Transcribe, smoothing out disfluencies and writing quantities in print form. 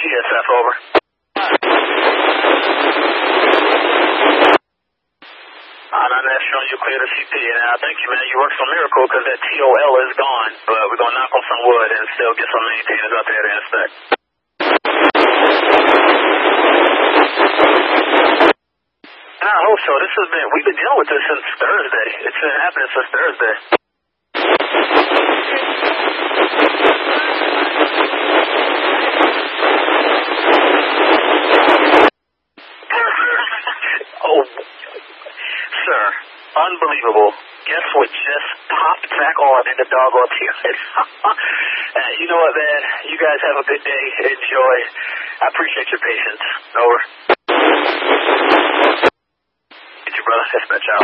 TSF, over. I'm showing you clear to CP, and I thank you, man. You worked some miracle because that TOL is gone, but we're going to knock on some wood and still get some maintainers out there to inspect. And I hope so. We've been dealing with this since Thursday. It's been happening since Thursday. Oh, sir, unbelievable. Guess what just popped back on in the doggone period? You know what, man? You guys have a good day. Enjoy. I appreciate your patience. Over. Get you, brother. Dispatch out.